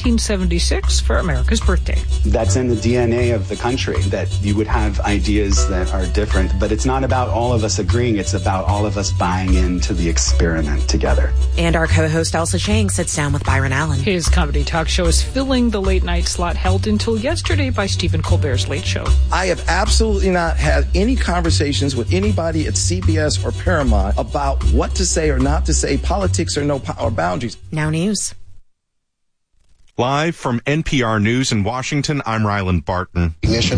1976 for America's birthday. That's in the DNA of the country, that you would have ideas that are different, but it's not about all of us agreeing, it's about all of us buying into the experiment together. And our co-host Elsa Chang sits down with Byron Allen. His comedy talk show is filling the late night slot held until yesterday by Stephen Colbert's Late Show. I have absolutely not had any conversations with anybody at CBS or Paramount about what to say or not to say, politics or no power boundaries. Now news. Live from NPR News in Washington, I'm Ryland Barton. Ignition.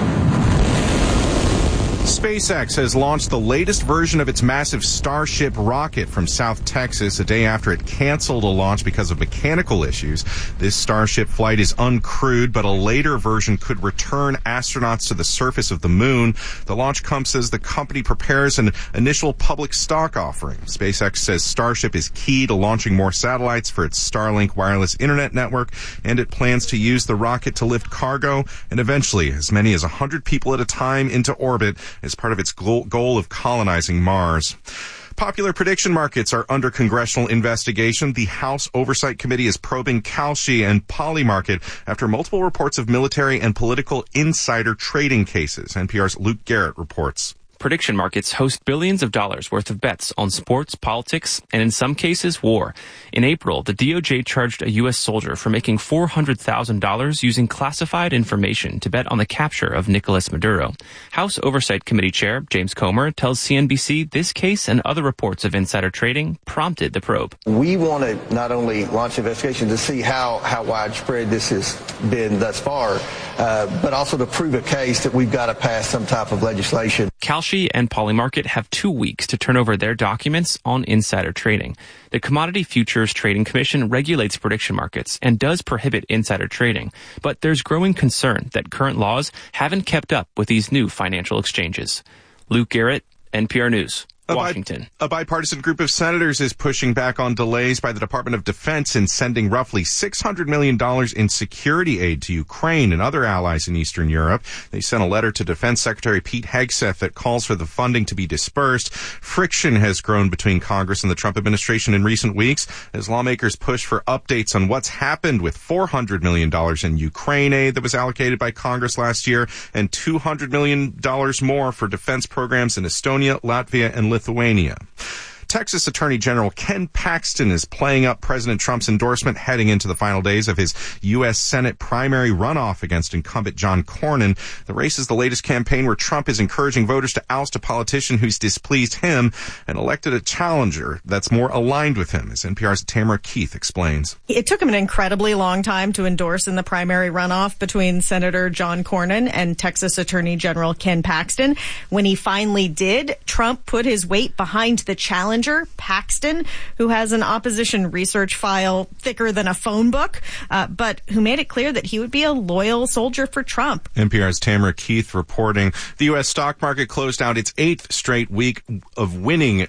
SpaceX has launched the latest version of its massive Starship rocket from South Texas a day after it canceled a launch because of mechanical issues. This Starship flight is uncrewed, but a later version could return astronauts to the surface of the moon. The launch comes as the company prepares an initial public stock offering. SpaceX says Starship is key to launching more satellites for its Starlink wireless internet network, and it plans to use the rocket to lift cargo and eventually as many as 100 people at a time into orbit as part of its goal of colonizing Mars. Popular prediction markets are under congressional investigation. The House Oversight Committee is probing Kalshi and Polymarket after multiple reports of military and political insider trading cases. NPR's Luke Garrett reports. Prediction markets host billions of dollars worth of bets on sports, politics, and in some cases, war. In April, the DOJ charged a U.S. soldier for making $400,000 using classified information to bet on the capture of Nicolas Maduro. House Oversight Committee Chair James Comer tells CNBC this case and other reports of insider trading prompted the probe. We want to not only launch an investigation to see how widespread this has been thus far, but also to prove a case that we've got to pass some type of legislation. Kalshi and Polymarket have 2 weeks to turn over their documents on insider trading. The Commodity Futures Trading Commission regulates prediction markets and does prohibit insider trading, but there's growing concern that current laws haven't kept up with these new financial exchanges. Luke Garrett, NPR News. Washington. A bipartisan group of senators is pushing back on delays by the Department of Defense in sending roughly $600 million in security aid to Ukraine and other allies in Eastern Europe. They sent a letter to Defense Secretary Pete Hegseth that calls for the funding to be dispersed. Friction has grown between Congress and the Trump administration in recent weeks as lawmakers push for updates on what's happened with $400 million in Ukraine aid that was allocated by Congress last year and $200 million more for defense programs in Estonia, Latvia, and Lithuania. Texas Attorney General Ken Paxton is playing up President Trump's endorsement heading into the final days of his U.S. Senate primary runoff against incumbent John Cornyn. The race is the latest campaign where Trump is encouraging voters to oust a politician who's displeased him and elected a challenger that's more aligned with him, as NPR's Tamara Keith explains. It took him an incredibly long time to endorse in the primary runoff between Senator John Cornyn and Texas Attorney General Ken Paxton. When he finally did, Trump put his weight behind the challenger, Paxton, who has an opposition research file thicker than a phone book, but who made it clear that he would be a loyal soldier for Trump. NPR's Tamara Keith reporting. The U.S. stock market closed out its 8th straight week of winning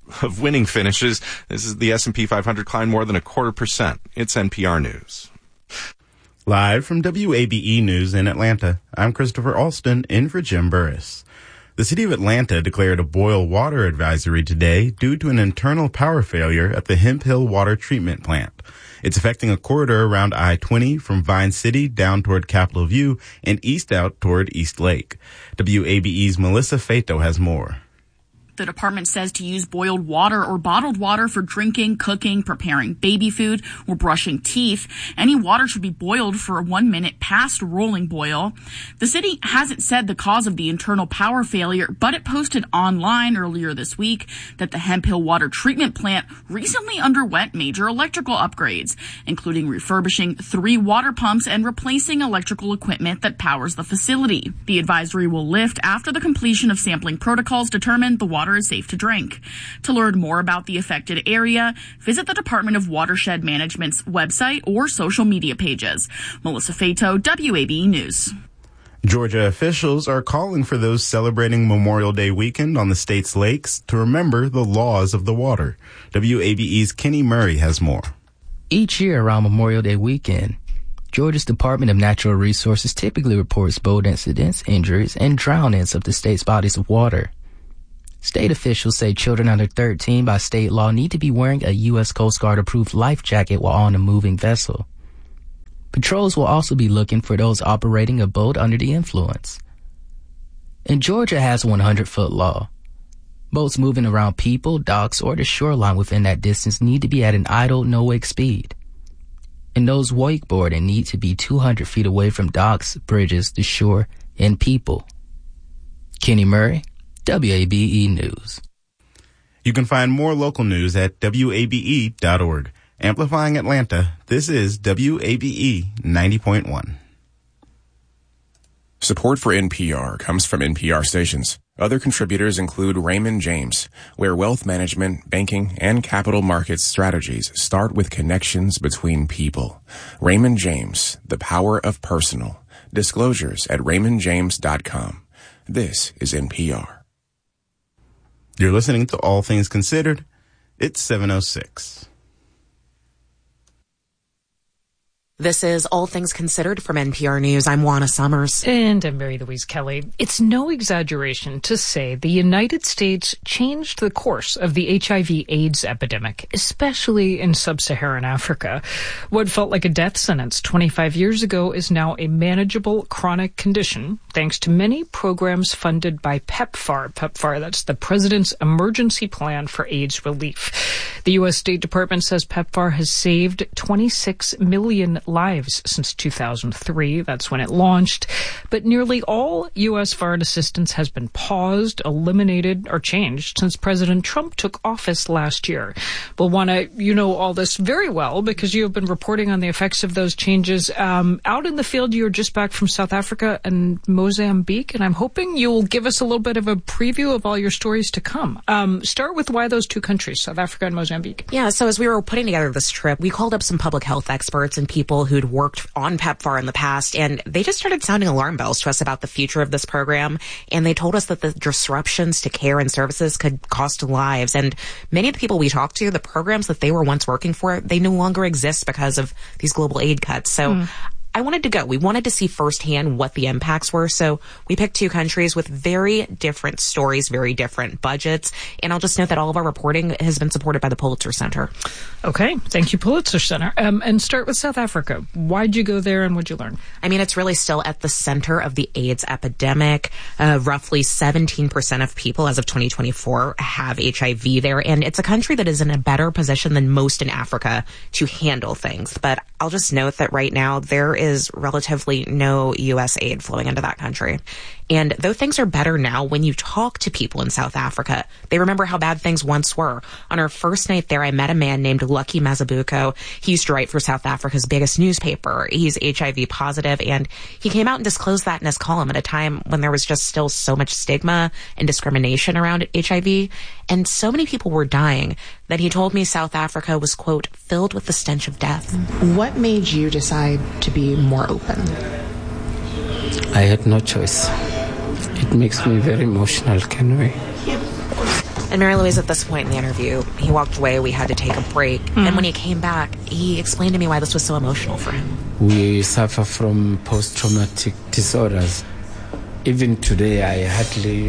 finishes. This is the S&P 500 climbed more than 0.25%. It's NPR News. Live from WABE News in Atlanta, I'm Christopher Alston in for Jim Burris. The city of Atlanta declared a boil water advisory today due to an internal power failure at the Hemphill Water Treatment Plant. It's affecting a corridor around I-20 from Vine City down toward Capitol View and east out toward East Lake. WABE's Melissa Fato has more. The department says to use boiled water or bottled water for drinking, cooking, preparing baby food, or brushing teeth. Any water should be boiled for 1 minute past rolling boil. The city hasn't said the cause of the internal power failure, but it posted online earlier this week that the Hemphill Water Treatment Plant recently underwent major electrical upgrades, including refurbishing 3 water pumps and replacing electrical equipment that powers the facility. The advisory will lift after the completion of sampling protocols determined the water is safe to drink. To learn more about the affected area, visit the Department of Watershed Management's website or social media pages. Melissa Fato, WABE News. Georgia officials are calling for those celebrating Memorial Day weekend on the state's lakes to remember the laws of the water. WABE's Kenny Murray has more. Each year around Memorial Day weekend, Georgia's Department of Natural Resources typically reports boat incidents, injuries, and drownings of the state's bodies of water. State officials say children under 13 by state law need to be wearing a U.S. Coast Guard approved life jacket while on a moving vessel. Patrols will also be looking for those operating a boat under the influence. And Georgia has a 100-foot law. Boats moving around people, docks, or the shoreline within that distance need to be at an idle, no-wake speed. And those wakeboarding need to be 200 feet away from docks, bridges, the shore, and people. Kenny Murray, WABE News. You can find more local news at WABE.org. Amplifying Atlanta, this is WABE 90.1. Support for NPR comes from NPR stations. Other contributors include Raymond James, where wealth management, banking, and capital markets strategies start with connections between people. Raymond James, the power of personal. Disclosures at raymondjames.com. This is NPR. You're listening to All Things Considered. It's 7:06. This is All Things Considered from NPR News. I'm Juana Summers. And I'm Mary Louise Kelly. It's no exaggeration to say the United States changed the course of the HIV/AIDS epidemic, especially in sub-Saharan Africa. What felt like a death sentence 25 years ago is now a manageable chronic condition, thanks to many programs funded by PEPFAR. PEPFAR, that's the President's Emergency Plan for AIDS Relief. The U.S. State Department says PEPFAR has saved 26 million lives since 2003. That's when it launched. But nearly all U.S. foreign assistance has been paused, eliminated, or changed since President Trump took office last year. Well, Juana, you know all this very well because you have been reporting on the effects of those changes. Out in the field, you're just back from South Africa and Mozambique, and I'm hoping you'll give us a little bit of a preview of all your stories to come. Start with why those two countries, South Africa and Mozambique. Yeah, so as we were putting together this trip, we called up some public health experts and people who'd worked on PEPFAR in the past, and they just started sounding alarm bells to us about the future of this program. And they told us that the disruptions to care and services could cost lives. And many of the people we talked to, the programs that they were once working for, they no longer exist because of these global aid cuts. So I wanted to go. We wanted to see firsthand what the impacts were. So we picked two countries with very different stories, very different budgets. And I'll just note that all of our reporting has been supported by the Pulitzer Center. Okay. Thank you, Pulitzer Center. And start with South Africa. Why'd you go there and what'd you learn? I mean, it's really still at the center of the AIDS epidemic. Roughly 17% of people as of 2024 have HIV there. And it's a country that is in a better position than most in Africa to handle things. But I'll just note that right now there is relatively no U.S. aid flowing into that country. And though things are better now, when you talk to people in South Africa, they remember how bad things once were. On our first night there, I met a man named Lucky Mazibuko. He used to write for South Africa's biggest newspaper. He's HIV positive, and he came out and disclosed that in his column at a time when there was just still so much stigma and discrimination around HIV. And so many people were dying that he told me South Africa was, quote, filled with the stench of death. What made you decide to be more open? I had no choice. It makes me very emotional, can we? And Mary Louise, at this point in the interview, he walked away. We had to take a break. And when he came back, he explained to me why this was so emotional for him. We suffer from post-traumatic disorders. Even today, I hardly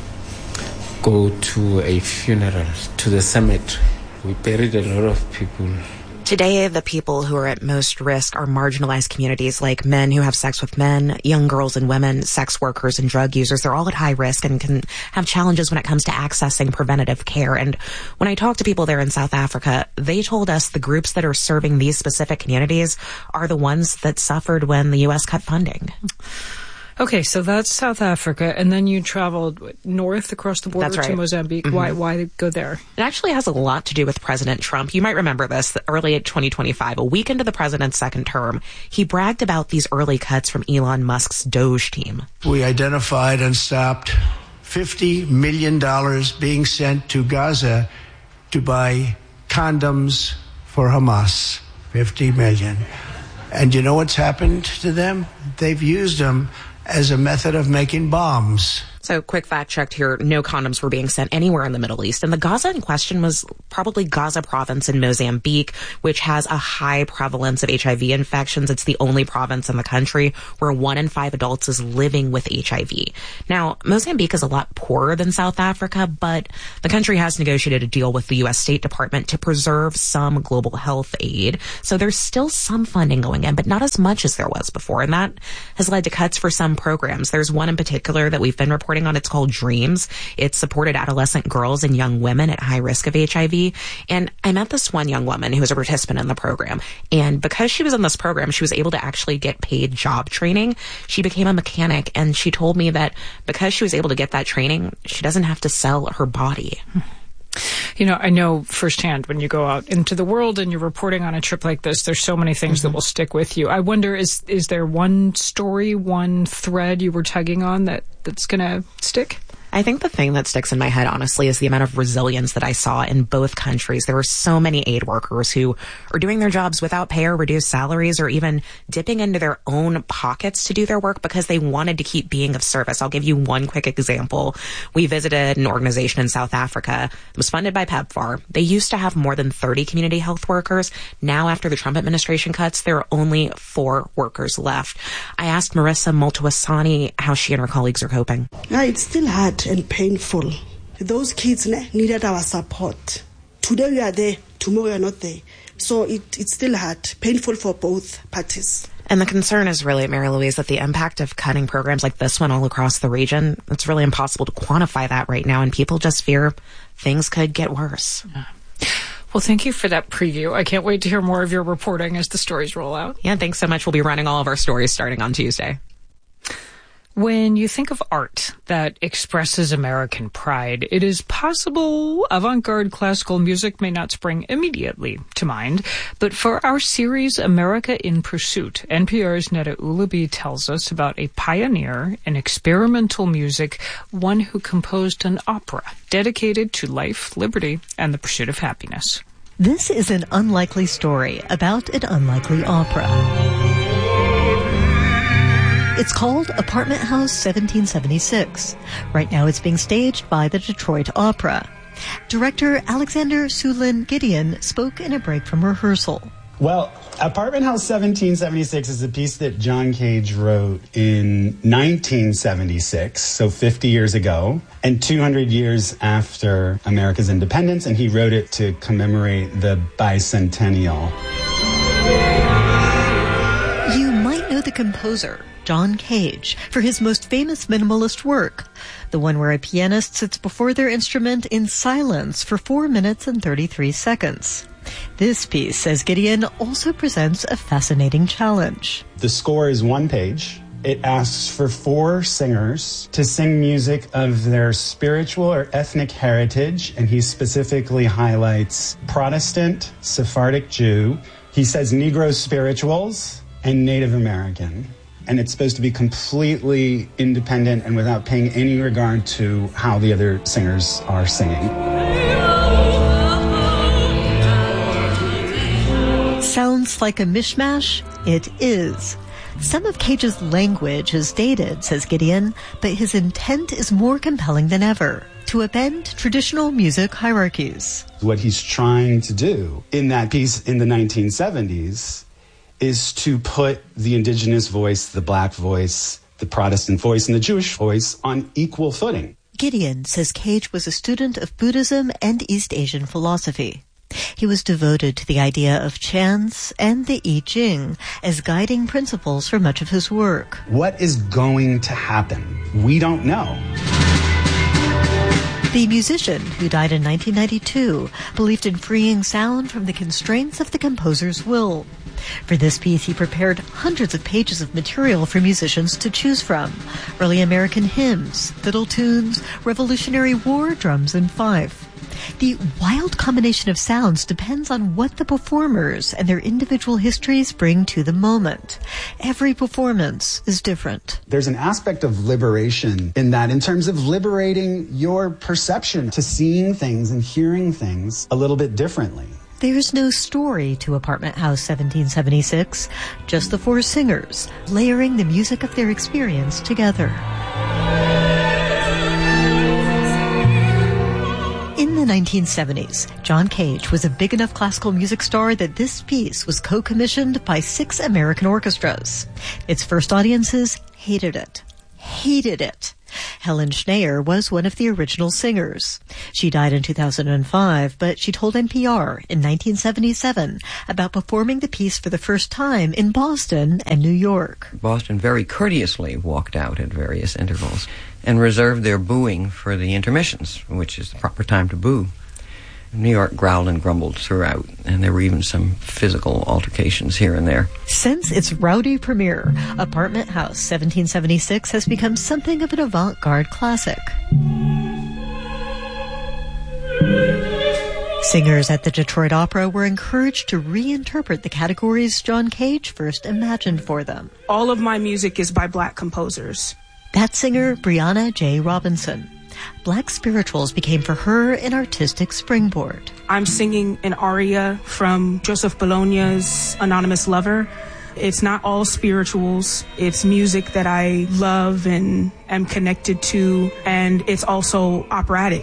go to a funeral, to the cemetery. We buried a lot of people. Today, the people who are at most risk are marginalized communities like men who have sex with men, young girls and women, sex workers and drug users. They're all at high risk and can have challenges when it comes to accessing preventative care. And when I talked to people there in South Africa, they told us the groups that are serving these specific communities are the ones that suffered when the U.S. cut funding. Okay, so that's South Africa, and then you traveled north across the border to Mozambique. Mm-hmm. Why go there? It actually has a lot to do with President Trump. You might remember this, early in 2025, a week into the president's second term, he bragged about these early cuts from Elon Musk's Doge team. We identified and stopped $50 million being sent to Gaza to buy condoms for Hamas. 50 million. And you know what's happened to them? They've used them as a method of making bombs. So quick fact check here, no condoms were being sent anywhere in the Middle East. And the Gaza in question was probably Gaza province in Mozambique, which has a high prevalence of HIV infections. It's the only province in the country where 1 in 5 adults is living with HIV. Now, Mozambique is a lot poorer than South Africa, but the country has negotiated a deal with the U.S. State Department to preserve some global health aid. So there's still some funding going in, but not as much as there was before. And that has led to cuts for some programs. There's one in particular that we've been reporting on. It's called DREAMS. It supported adolescent girls and young women at high risk of HIV. And I met this one young woman who was a participant in the program. And because she was in this program, she was able to actually get paid job training. She became a mechanic, and she told me that because she was able to get that training, she doesn't have to sell her body. You know, I know firsthand when you go out into the world and you're reporting on a trip like this, there's so many things that will stick with you. I wonder, is there one story, one thread you were tugging on that's going to stick? I think the thing that sticks in my head, honestly, is the amount of resilience that I saw in both countries. There were so many aid workers who are doing their jobs without pay or reduced salaries, or even dipping into their own pockets to do their work because they wanted to keep being of service. I'll give you one quick example. We visited an organization in South Africa. It was funded by PEPFAR. They used to have more than 30 community health workers. Now, after the Trump administration cuts, there are only 4 workers left. I asked Marissa Multuasani how she and her colleagues are coping. Yeah, it's still hard and painful. Those kids needed our support. Today we are there, tomorrow we are not there. So it's still hard, painful for both parties. And the concern is really, Mary Louise, that the impact of cutting programs like this one all across the region, it's really impossible to quantify that right now, and people just fear things could get worse. Yeah. Well, thank you for that preview. I can't wait to hear more of your reporting as the stories roll out. Yeah, thanks so much. We'll be running all of our stories starting on Tuesday. When you think of art that expresses American pride, it is possible avant-garde classical music may not spring immediately to mind. But for our series, America in Pursuit, NPR's Neda Ulaby tells us about a pioneer in experimental music, one who composed an opera dedicated to life, liberty, and the pursuit of happiness. This is an unlikely story about an unlikely opera. It's called Apartment House 1776. Right now it's being staged by the Detroit Opera. Director Alexander Sulin Gideon spoke in a break from rehearsal. Well, Apartment House 1776 is a piece that John Cage wrote in 1976, so 50 years ago, and 200 years after America's independence, and he wrote it to commemorate the bicentennial. You might know the composer, John Cage, for his most famous minimalist work, the one where a pianist sits before their instrument in silence for 4 minutes and 33 seconds. This piece, says Gideon, also presents a fascinating challenge. The score is 1 page. It asks for 4 singers to sing music of their spiritual or ethnic heritage, and he specifically highlights Protestant, Sephardic Jew. He says Negro spirituals and Native American. And it's supposed to be completely independent and without paying any regard to how the other singers are singing. Sounds like a mishmash? It is. Some of Cage's language is dated, says Gideon, but his intent is more compelling than ever, to upend traditional music hierarchies. What he's trying to do in that piece in the 1970s is to put the indigenous voice, the black voice, the Protestant voice, and the Jewish voice on equal footing. Gideon says Cage was a student of Buddhism and East Asian philosophy. He was devoted to the idea of chants and the I Ching as guiding principles for much of his work. What is going to happen? We don't know. The musician, who died in 1992, believed in freeing sound from the constraints of the composer's will. For this piece, he prepared hundreds of pages of material for musicians to choose from. Early American hymns, fiddle tunes, Revolutionary War drums and fife. The wild combination of sounds depends on what the performers and their individual histories bring to the moment. Every performance is different. There's an aspect of liberation in that, in terms of liberating your perception to seeing things and hearing things a little bit differently. There's no story to Apartment House 1776, just the 4 singers layering the music of their experience together. 1970s, John Cage was a big enough classical music star that this piece was co-commissioned by 6 American orchestras. Its first audiences hated it. Helen Schneier was one of the original singers. She died in 2005, but she told NPR in 1977 about performing the piece for the first time in Boston and New York. Boston very courteously walked out at various intervals and reserved their booing for the intermissions, which is the proper time to boo. New York growled and grumbled throughout, and there were even some physical altercations here and there. Since its rowdy premiere, Apartment House 1776 has become something of an avant-garde classic. Singers at the Detroit Opera were encouraged to reinterpret the categories John Cage first imagined for them. All of my music is by Black composers. That singer, Brianna J. Robinson. Black spirituals became for her an artistic springboard. I'm singing an aria from Joseph Bologna's Anonymous Lover. It's not all spirituals. It's music that I love and am connected to, and it's also operatic.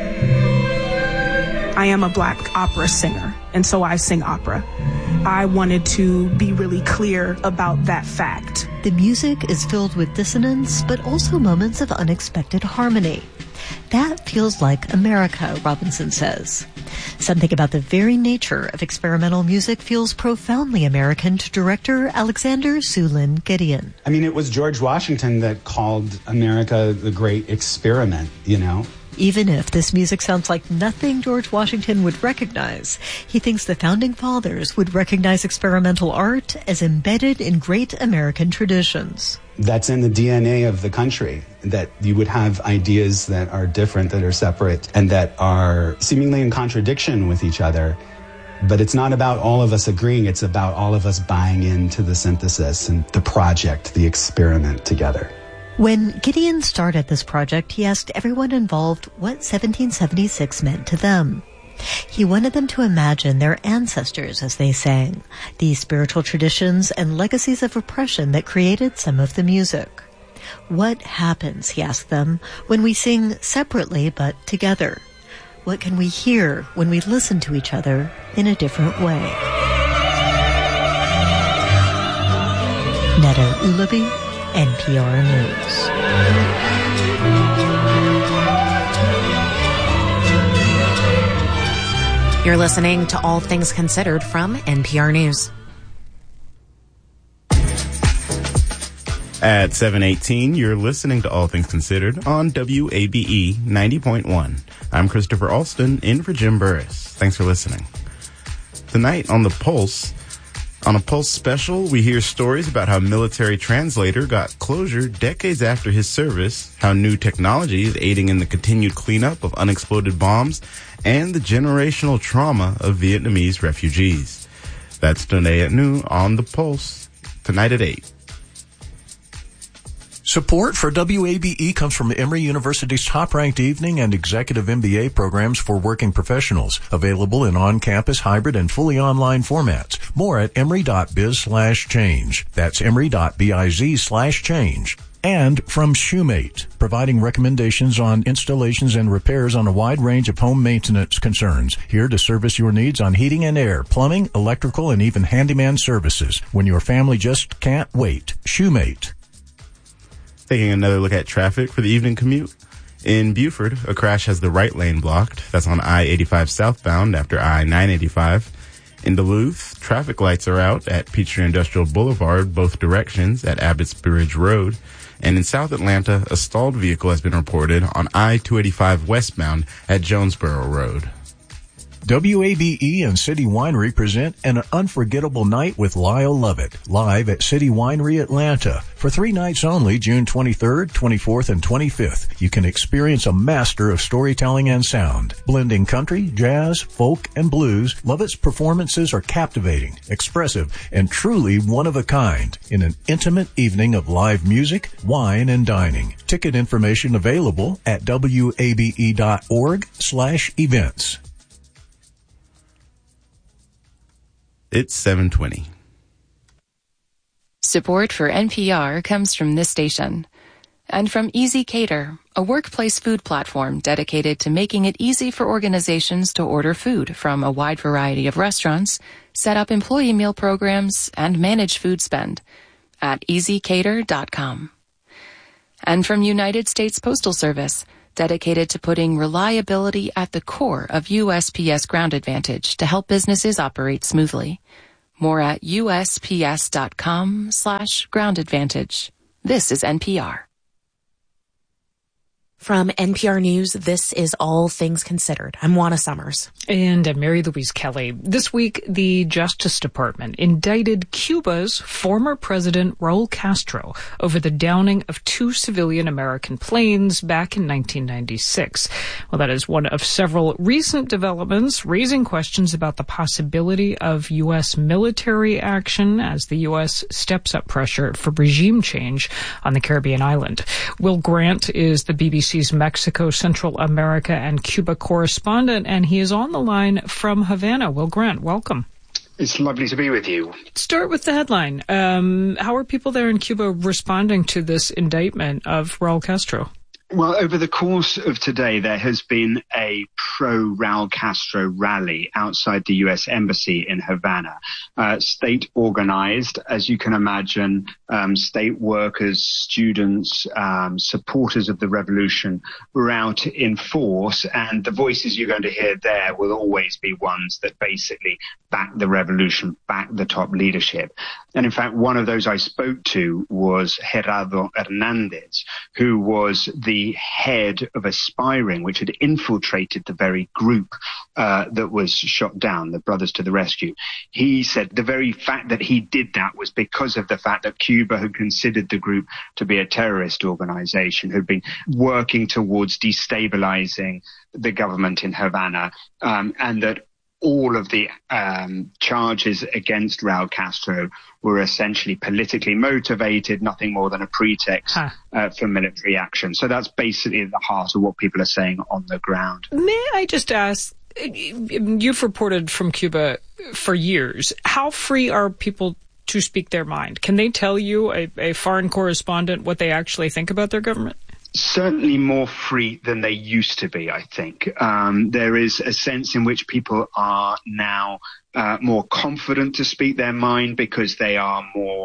I am a Black opera singer, and so I sing opera. I wanted to be really clear about that fact. The music is filled with dissonance, but also moments of unexpected harmony. That feels like America, Robinson says. Something about the very nature of experimental music feels profoundly American to director Alexander Sulin Gideon. I mean, it was George Washington that called America the great experiment, you know? Even if this music sounds like nothing George Washington would recognize, he thinks the Founding Fathers would recognize experimental art as embedded in great American traditions. That's in the DNA of the country, that you would have ideas that are different, that are separate, and that are seemingly in contradiction with each other. But it's not about all of us agreeing, it's about all of us buying into the synthesis and the project, the experiment together. When Gideon started this project, he asked everyone involved what 1776 meant to them. He wanted them to imagine their ancestors as they sang, the spiritual traditions and legacies of oppression that created some of the music. What happens, he asked them, when we sing separately but together? What can we hear when we listen to each other in a different way? Neda Ulabi, NPR News. You're listening to All Things Considered from NPR News. At 7:18, you're listening to All Things Considered on WABE 90.1. I'm Christopher Alston, in for Jim Burris. Thanks for listening. Tonight on The Pulse, on a Pulse special, we hear stories about how military translator got closure decades after his service, how new technology is aiding in the continued cleanup of unexploded bombs, and the generational trauma of Vietnamese refugees. That's today at noon on The Pulse, tonight at 8. Support for WABE comes from Emory University's top-ranked evening and executive MBA programs for working professionals, available in on-campus, hybrid, and fully online formats. More at emory.biz/change. That's emory.biz/change. And from Shoemate, providing recommendations on installations and repairs on a wide range of home maintenance concerns. Here to service your needs on heating and air, plumbing, electrical, and even handyman services. When your family just can't wait. Shoemate. Taking another look at traffic for the evening commute. In Buford, a crash has the right lane blocked. That's on I-85 southbound after I-985. In Duluth, traffic lights are out at Peachtree Industrial Boulevard, both directions at Abbott's Bridge Road. And in South Atlanta, a stalled vehicle has been reported on I-285 westbound at Jonesboro Road. WABE and City Winery present an unforgettable night with Lyle Lovett, live at City Winery Atlanta. For 3 nights only, June 23rd, 24th, and 25th, you can experience a master of storytelling and sound. Blending country, jazz, folk, and blues, Lovett's performances are captivating, expressive, and truly one of a kind in an intimate evening of live music, wine, and dining. Ticket information available at wabe.org/events. It's 7:20. Support for NPR comes from this station And from Easy Cater, a workplace food platform dedicated to making it easy for organizations to order food from a wide variety of restaurants, set up employee meal programs, and manage food spend at easycater.com. And from United States Postal Service, dedicated to putting reliability at the core of USPS Ground Advantage to help businesses operate smoothly. More at usps.com/Ground Advantage. This is NPR. From NPR News, this is All Things Considered. I'm Juana Summers. And I'm Mary Louise Kelly. This week, the Justice Department indicted Cuba's former president, Raul Castro, over the downing of 2 civilian American planes back in 1996. Well, that is one of several recent developments raising questions about the possibility of U.S. military action as the U.S. steps up pressure for regime change on the Caribbean island. Will Grant is the BBC's Mexico, Central America, and Cuba correspondent, and he is on the line from Havana. Will Grant, welcome. It's lovely to be with you. Start with the headline. How are people there in Cuba responding to this indictment of Raul Castro? Well, over the course of today, there has been a pro-Raul Castro rally outside the U.S. Embassy in Havana. State organized, as you can imagine, state workers, students, supporters of the revolution were out in force. And the voices you're going to hear there will always be ones that basically back the revolution, back the top leadership. And in fact, one of those I spoke to was Gerardo Hernandez, who was the head of Aspiring, which had infiltrated the very group that was shot down, the Brothers to the Rescue. He said the very fact that he did that was because of the fact that Cuba had considered the group to be a terrorist organization, who'd been working towards destabilizing the government in Havana, and that all of the charges against Raul Castro were essentially politically motivated, nothing more than a pretext for military action. So that's basically at the heart of what people are saying on the ground. May I just ask, you've reported from Cuba for years. How free are people to speak their mind? Can they tell you, a foreign correspondent, what they actually think about their government? Certainly more free than they used to be, I think. There is a sense in which people are now more confident to speak their mind because they are more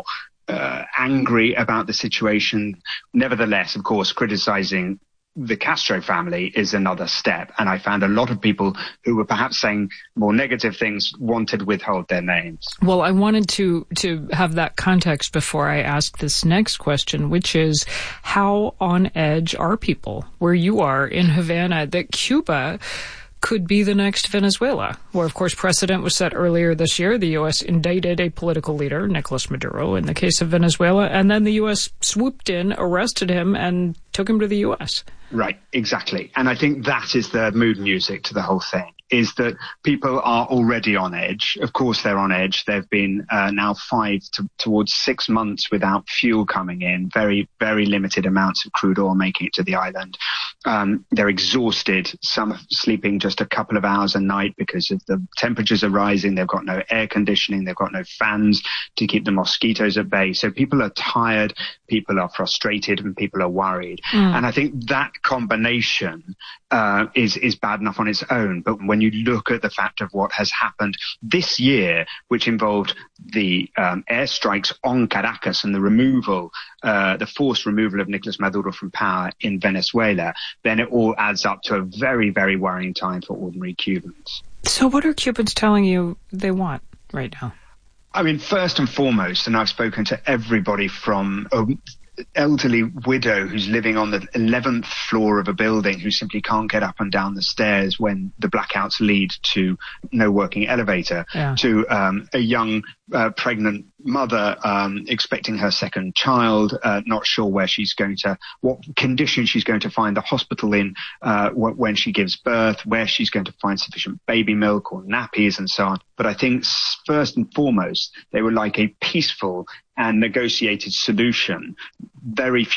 angry about the situation. Nevertheless, of course, criticizing the Castro family is another step. And I found a lot of people who were perhaps saying more negative things wanted to withhold their names. Well, I wanted to have that context before I ask this next question, which is how on edge are people where you are in Havana that Cuba could be the next Venezuela, where, of course, precedent was set earlier this year. The U.S. indicted a political leader, Nicolas Maduro, in the case of Venezuela, and then the U.S. swooped in, arrested him, and took him to the U.S. Right, exactly. And I think that is the mood music to the whole thing, is that people are already on edge. Of course, they're on edge. They've been now 5 towards 6 months without fuel coming in, very, very limited amounts of crude oil making it to the island. They're exhausted. Some are sleeping just a couple of hours a night because of the temperatures are rising. They've got no air conditioning. They've got no fans to keep the mosquitoes at bay. So people are tired, people are frustrated, and people are worried. And I think that combination is bad enough on its own. But when you look at the fact of what has happened this year, which involved the airstrikes on Caracas and the removal, the forced removal of Nicolas Maduro from power in Venezuela, then it all adds up to a very, very worrying time for ordinary Cubans. So what are Cubans telling you they want right now? I mean, first and foremost, and I've spoken to everybody from elderly widow who's living on the 11th floor of a building who simply can't get up and down the stairs when the blackouts lead to no working elevator, to a young pregnant mother expecting her second child, not sure where she's going to, what condition she's going to find the hospital in when she gives birth, where she's going to find sufficient baby milk or nappies and so on. But I think first and foremost, they would like a peaceful and negotiated solution. Very few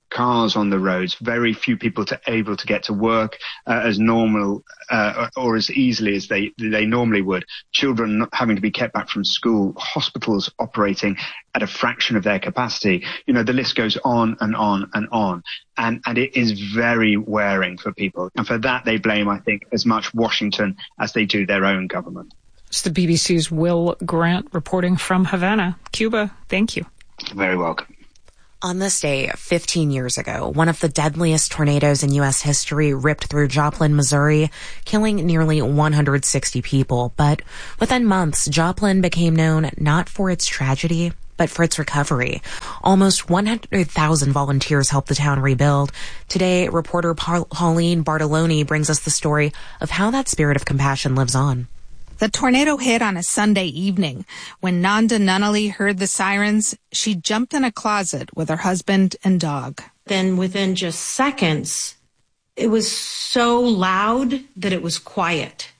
cars on the roads, very few people able to get to work as normal or as easily as they normally would. Children not having to be kept back from school, hospitals operating at a fraction of their capacity. You know, the list goes on and on and on. And it is very wearing for people. And for that, they blame, I think, as much Washington as they do their own government. It's the BBC's Will Grant reporting from Havana, Cuba. Thank you. Very welcome. On this day, 15 years ago, one of the deadliest tornadoes in U.S. history ripped through Joplin, Missouri, killing nearly 160 people. But within months, Joplin became known not for its tragedy, but for its recovery. Almost 100,000 volunteers helped the town rebuild. Today, reporter Pauline Bartoloni brings us the story of how that spirit of compassion lives on. The tornado hit on a Sunday evening. When Nanda Nunnally heard the sirens, she jumped in a closet with her husband and dog. Then within just seconds, it was so loud that it was quiet.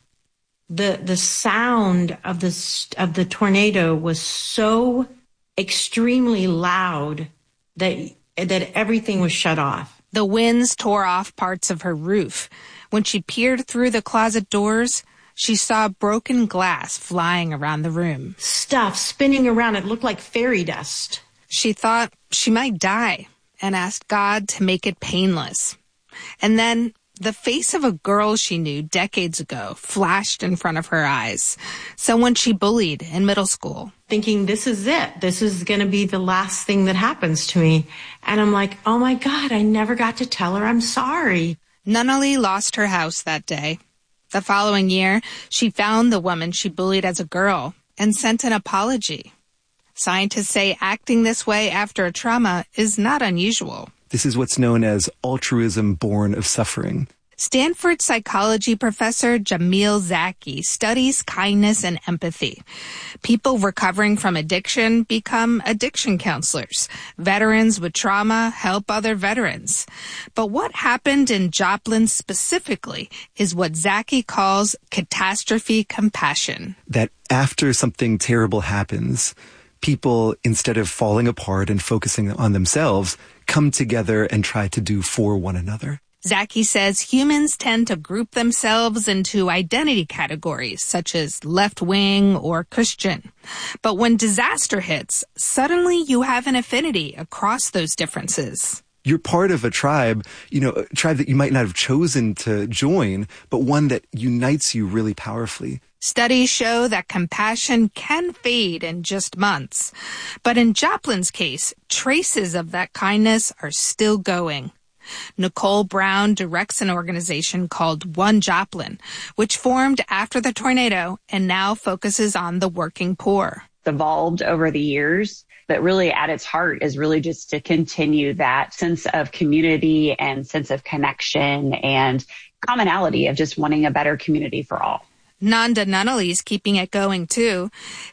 The sound of the tornado was so extremely loud that everything was shut off. The winds tore off parts of her roof. When she peered through the closet doors, she saw broken glass flying around the room. Stuff spinning around. It looked like fairy dust. She thought she might die and asked God to make it painless. And then the face of a girl she knew decades ago flashed in front of her eyes. Someone she bullied in middle school. Thinking, this is it. This is going to be the last thing that happens to me. And I'm like, oh my God, I never got to tell her I'm sorry. Nunnally lost her house that day. The following year, she found the woman she bullied as a girl and sent an apology. Scientists say acting this way after a trauma is not unusual. This is what's known as altruism born of suffering. Stanford psychology professor Jamil Zaki studies kindness and empathy. People recovering from addiction become addiction counselors. Veterans with trauma help other veterans. But what happened in Joplin specifically is what Zaki calls catastrophe compassion. That after something terrible happens, people, instead of falling apart and focusing on themselves, come together and try to do for one another. Zaki says humans tend to group themselves into identity categories such as left-wing or Christian. But when disaster hits, suddenly you have an affinity across those differences. You're part of a tribe, a tribe that you might not have chosen to join, but one that unites you really powerfully. Studies show that compassion can fade in just months. But in Joplin's case, traces of that kindness are still going. Nicole Brown directs an organization called One Joplin, which formed after the tornado and now focuses on the working poor. It's evolved over the years, but really at its heart is really just to continue that sense of community and sense of connection and commonality of just wanting a better community for all. Nanda Nunnally's keeping it going too.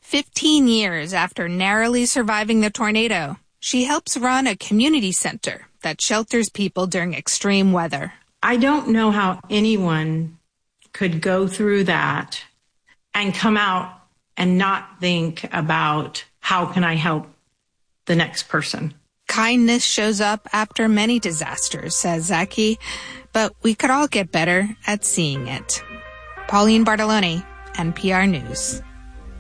15 years after narrowly surviving the tornado, she helps run a community center that shelters people during extreme weather. I don't know how anyone could go through that and come out and not think about how can I help the next person. Kindness shows up after many disasters, says Zaki, but we could all get better at seeing it. Pauline Bartoloni, NPR News.